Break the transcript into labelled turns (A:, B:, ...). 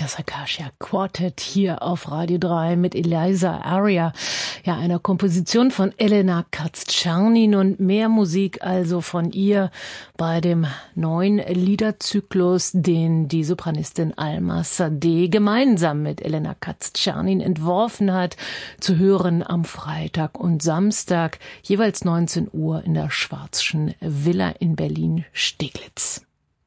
A: Das Acacia Quartet hier auf Radio 3 mit Eliza Aria, ja, einer Komposition von Elena Katz-Czernin, und mehr Musik also von ihr bei dem neuen Liederzyklus, den die Sopranistin Alma Sade gemeinsam mit Elena Katz-Czernin entworfen hat, zu hören am Freitag und Samstag, jeweils 19 Uhr in der Schwarzschen Villa in Berlin-Steglitz.